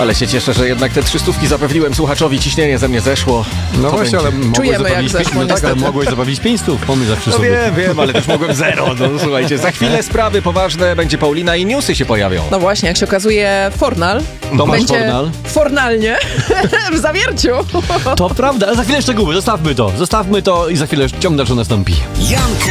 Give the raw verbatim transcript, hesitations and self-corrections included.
Ale się cieszę, że jednak te trzystówki zapewniłem słuchaczowi, ciśnienie ze mnie zeszło. No Co właśnie, będzie? ale mogłeś Czujemy, jak zabawić, zeszło, no tak, ale niestety. mogłeś zabawić pięćstów, pomysł zawsze No sobie. wiem, wiem, ale też mogłem zero. No słuchajcie, za chwilę sprawy poważne, będzie Paulina i newsy się pojawią. No właśnie, jak się okazuje, Fornal Tomasz będzie Fornal. fornalnie w zawierciu. To prawda, ale za chwilę szczegóły, zostawmy to, zostawmy to i za chwilę ciąg dalszy nastąpi. Janka